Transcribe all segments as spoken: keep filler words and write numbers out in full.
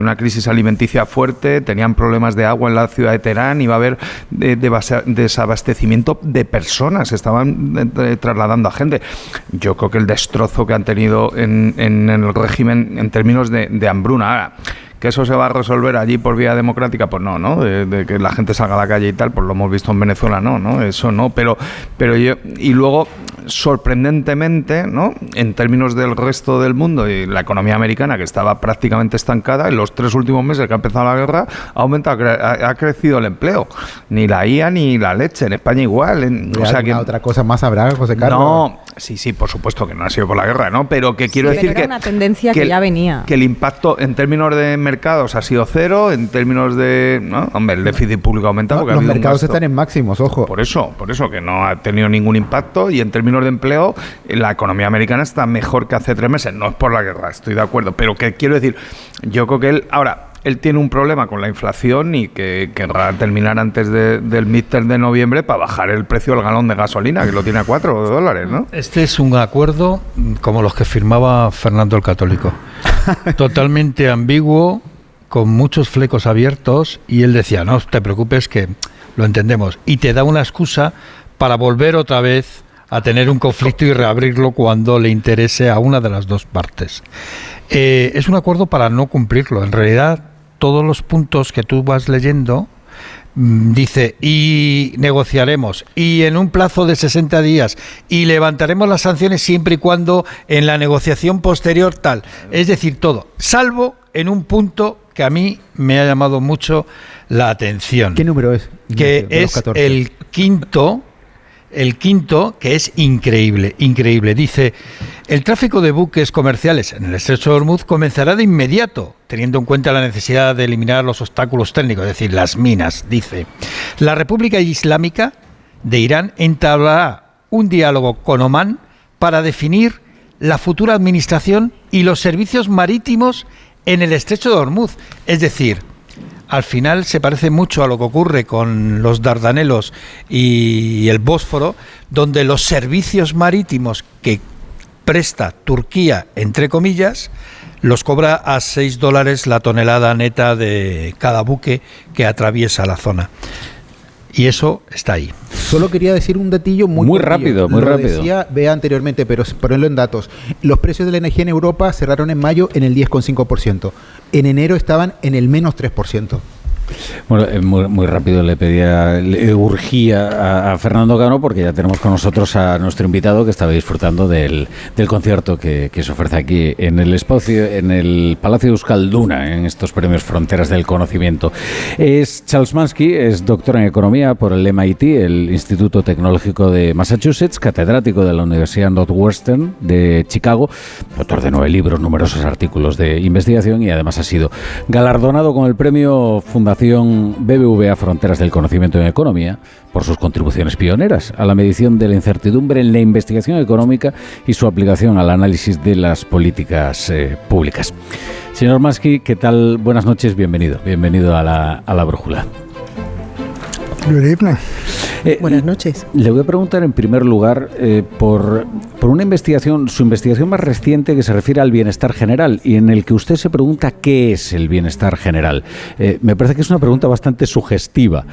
una crisis alimenticia fuerte, tenían problemas de agua en la ciudad de Teherán, iba a haber de, de base, desabastecimiento de personas, estaban de, de, trasladando a gente. Yo creo que el destrozo que han tenido en, en, en el régimen en términos de, de hambruna. Ahora, ¿que eso se va a resolver allí por vía democrática? Pues no, ¿no? De, de que la gente salga a la calle y tal, pues lo hemos visto en Venezuela, no, ¿no? Eso no, pero, pero yo, y luego, sorprendentemente, ¿no? En términos del resto del mundo y la economía americana, que estaba prácticamente estancada, en los tres últimos meses que ha empezado la guerra, ha aumentado, ha, ha crecido el empleo. Ni la I A ni la leche, en España igual. En, o sea que otra cosa más habrá, José Carlos. No, sí, sí, por supuesto que no ha sido por la guerra, ¿no? Pero que quiero sí, decir pero era que... una tendencia que, que ya venía. Que el impacto en términos de mercados ha sido cero, en términos de... ¿no? Hombre, el déficit público ha aumentado. No, porque los ha habido mercados están en máximos, ojo. Por eso, por eso, que no ha tenido ningún impacto, y en términos de empleo, la economía americana está mejor que hace tres meses. No es por la guerra, estoy de acuerdo, pero que quiero decir, yo creo que él... Ahora, él tiene un problema con la inflación y que querrá terminar antes de, del midterm de noviembre para bajar el precio del galón de gasolina, que lo tiene a cuatro dólares, ¿no? Este es un acuerdo como los que firmaba Fernando el Católico. Totalmente ambiguo, con muchos flecos abiertos, y él decía, no te preocupes que lo entendemos, y te da una excusa para volver otra vez a tener un conflicto y reabrirlo cuando le interese a una de las dos partes. Eh, es un acuerdo para no cumplirlo. En realidad, todos los puntos que tú vas leyendo, mmm, dice, y negociaremos, y en un plazo de sesenta días, y levantaremos las sanciones siempre y cuando en la negociación posterior tal. Es decir, todo, salvo en un punto que a mí me ha llamado mucho la atención. ¿Qué número es? Que es el quinto... El quinto, que es increíble, increíble. Dice, el tráfico de buques comerciales en el Estrecho de Hormuz comenzará de inmediato, teniendo en cuenta la necesidad de eliminar los obstáculos técnicos, es decir, las minas, dice. La República Islámica de Irán entablará un diálogo con Omán para definir la futura administración y los servicios marítimos en el Estrecho de Hormuz. Es decir, al final se parece mucho a lo que ocurre con los Dardanelos y el Bósforo, donde los servicios marítimos que presta Turquía, entre comillas, los cobra a seis dólares la tonelada neta de cada buque que atraviesa la zona. Y eso está ahí. Solo quería decir un datillo muy, muy rápido, muy Lo rápido. Decía Bea anteriormente, pero ponerlo en datos. Los precios de la energía en Europa cerraron en mayo en el diez coma cinco por ciento. En enero estaban en el menos tres por ciento. Bueno, eh, muy, muy rápido le pedía, le urgía a, a Fernando Cano, porque ya tenemos con nosotros a nuestro invitado que estaba disfrutando del, del concierto que, que se ofrece aquí en el espacio, en el Palacio de Euskalduna, en estos premios Fronteras del Conocimiento. Es Charles Mansky, es doctor en Economía por el M I T, el Instituto Tecnológico de Massachusetts, catedrático de la Universidad Northwestern de Chicago, autor de nueve libros, numerosos artículos de investigación, y además ha sido galardonado con el premio Fundación B B V A Fronteras del Conocimiento en Economía por sus contribuciones pioneras a la medición de la incertidumbre en la investigación económica y su aplicación al análisis de las políticas eh, públicas. Señor Mansky, ¿qué tal? Buenas noches, bienvenido. Bienvenido a la, a la brújula. Good evening. Eh, Buenas noches. Le voy a preguntar en primer lugar eh, por, por una investigación, su investigación más reciente, que se refiere al bienestar general, y en el que usted se pregunta qué es el bienestar general. Eh, me parece que es una pregunta bastante sugestiva.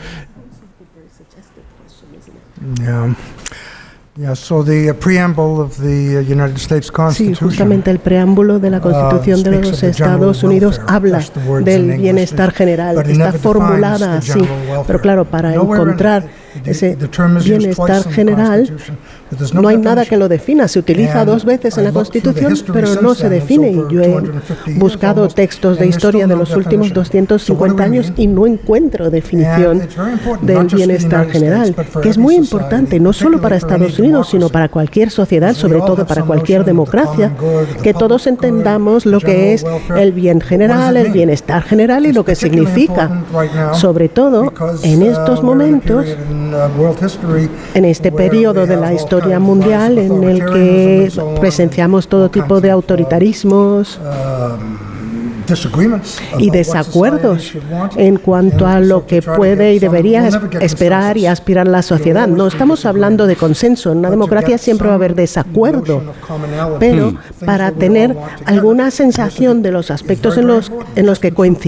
Yeah. Yeah, so the preamble of the United States Constitution. Sí, justamente el preámbulo de la Constitución de los Estados Unidos habla del bienestar general. Está formulada así, pero claro, para encontrar ese bienestar general no hay nada que lo defina. Se utiliza dos veces en la Constitución, pero no se define. Y yo he buscado textos de historia de los últimos doscientos cincuenta años y no encuentro definición del bienestar general, que es muy importante no solo para Estados Unidos, sino para cualquier sociedad, sobre todo para cualquier democracia, que todos entendamos lo que es el bien general, el bienestar general y lo que significa, sobre todo en estos momentos, en este periodo de la historia mundial en el que presenciamos todo tipo de autoritarismos, y desacuerdos en cuanto a lo que puede y debería esperar y aspirar la sociedad. No estamos hablando de consenso. En una democracia siempre va a haber desacuerdo, pero para tener alguna sensación de los aspectos en los, en los que coincidimos,